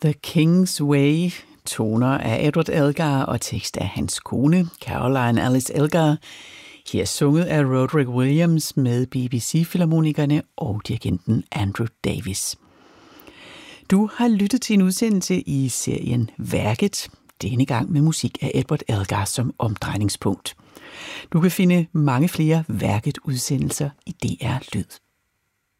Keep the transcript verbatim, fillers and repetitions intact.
The King's Way, toner af Edward Elgar og tekst af hans kone, Caroline Alice Elgar. Her sunget af Roderick Williams med B B C-filharmonikerne og dirigenten Andrew Davis. Du har lyttet til en udsendelse i serien Værket, denne gang med musik af Edward Elgar som omdrejningspunkt. Du kan finde mange flere Værket-udsendelser i D R Lyd.